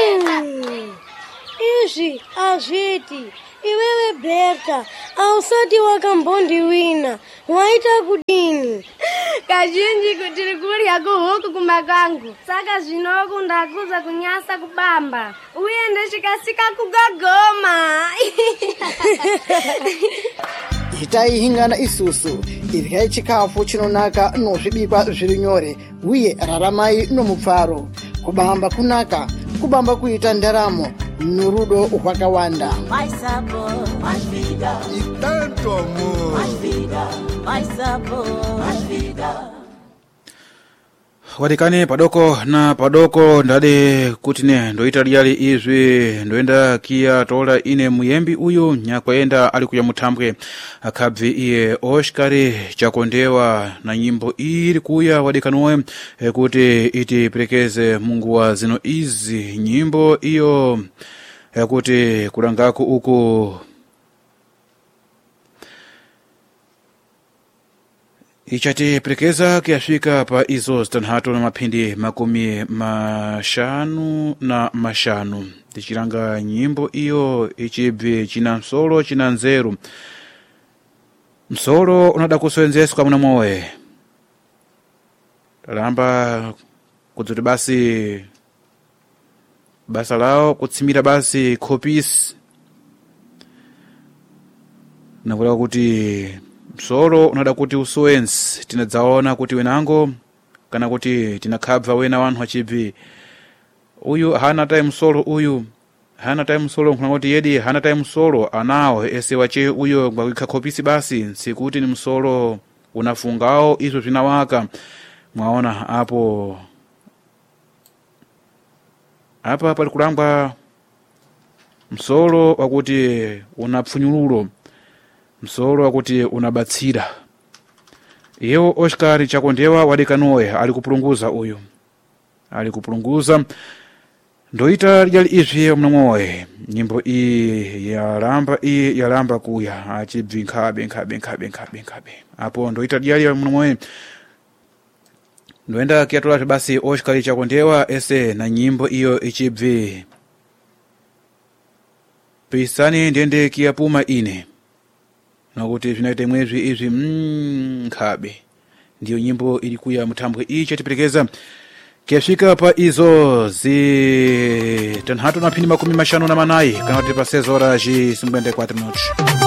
Ishi azviti iwewe Berta ausati wakambondi wina waita kudini? Kazhinji kuti rikurya kuhuku kumakangu, saka zvinoku ndakuza kunyasa kubamba uye ndechikasika kugagoma. Itai hingana isusu iryai chikafu chinonaka nozvibikwa zviri nyore uye raramai nomupfaro. Kubamba kunaka, kubamba kuita ndaramo norudo hwakawanda. Mais sabor, mais vida. E tanto amor. Mais vida, mais sabor, mais vida. Wadikane padoko na padoko ndade kutine ndoita liyali izvi ndoenda kia tola ine muyembi uyu nyakwaenda ali kuya muthambwe akhabvi iye Oscar chakondewa na nyimbo iri kuya wadikanowe kuti itiperekeze Mungu wa zino izi nyimbo iyo kuti kulangako uku ichatiperekeza kuyafika pa izo zitanhatu na maphindi makumi mashanu na mashanu. Tichilanga nyimbo iyo ichibvi china msolo china nzeru. Msolo unada kuswenzeswa muna mowe. Talamba kudzuti basi basa lao kutsimira basi kopisi. Nakula kuti msolo unada kuti usuwensi tinadzaona kuti wenango kana kuti tinakhabva wena wanhu achibvi uyu hana tayi msolo uyu hana tayi msolo nkuna kuti yedi hana tayi msolo anawo ese wache uyo ngwakikha khopisi basi sikuti ni msolo unafungao izo vinawaka mwaona apo apa pali kulangwa msolo wakuti unapfunyululo msolo wakuti unabatsira. Iyo Oscar chakondewa wadekanowe ali kupulunguza uyu. Ali kupulunguza. Ndoita lijali izvi mnamowe. Nyimbo yalamba kuya. Achibvi nkabe. Apo ndoita lijali mnamowe. Ndoenda kiatola basi Oscar chakondewa ese na nyimbo iyo ichibvi. Pisani ndiende kiapuma ine. Nakuti zvinaite mwezvi izvi nkabe. Ndiyo nyimbo ilikuya muthambwe ichi atiperekeza kiyafika pa izo zi tanhatu na phindi makumi mashanu na manayi kana kuti pa 6 horas e 54 minutos.